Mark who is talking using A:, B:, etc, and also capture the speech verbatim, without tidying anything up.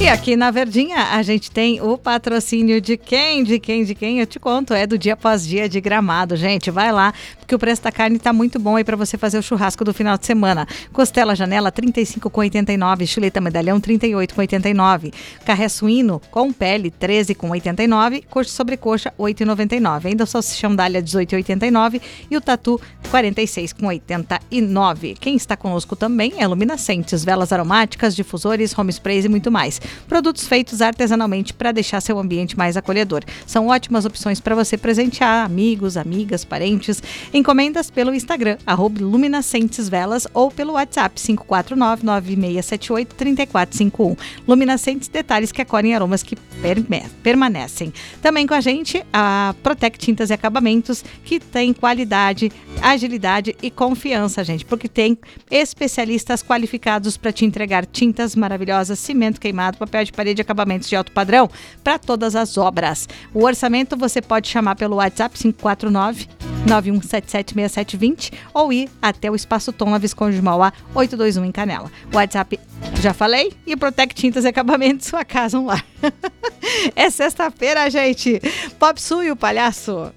A: E aqui na Verdinha a gente tem o patrocínio de quem, de quem, de quem, eu te conto, é do Dia Após Dia de Gramado, gente, vai lá, porque o preço da carne tá muito bom aí para você fazer o churrasco do final de semana. Costela Janela trinta e cinco reais e oitenta e nove centavos, chuleta medalhão trinta e oito reais e oitenta e nove centavos, carré suíno com pele treze reais e oitenta e nove centavos, coxa sobre coxa oito reais e noventa e nove centavos, ainda o salsichão dália dezoito reais e oitenta e nove centavos e o tatu quarenta e seis reais e oitenta e nove centavos. Quem está conosco também é Luminascentes, velas aromáticas, difusores, home sprays e muito mais. Produtos feitos artesanalmente para deixar seu ambiente mais acolhedor. São ótimas opções para você presentear amigos, amigas, parentes. Encomendas pelo Instagram, arroba Luminascentes ou pelo WhatsApp cinco quatro nove, nove seis sete oito, três quatro cinco um. Luminascentes, detalhes que acolhem aromas que perme- permanecem. Também com a gente a Protec Tintas e Acabamentos, que tem qualidade, agilidade e confiança, gente, porque tem especialistas qualificados para te entregar tintas maravilhosas, cimento queimado, papel de parede e acabamentos de alto padrão para todas as obras. O orçamento você pode chamar pelo WhatsApp cinco quatro nove, nove um sete sete, seis sete dois zero ou ir até o Espaço Tom na Visconde de Mauá oito dois um em Canela. WhatsApp, já falei, e Protec Tintas e Acabamentos, sua casa um lar. É sexta-feira, gente. Pop Sul e o Palhaço.